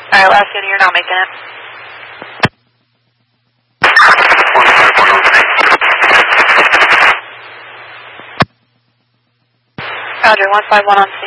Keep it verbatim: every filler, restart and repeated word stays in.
Alright, last unit, you're not making it. Roger, one five one on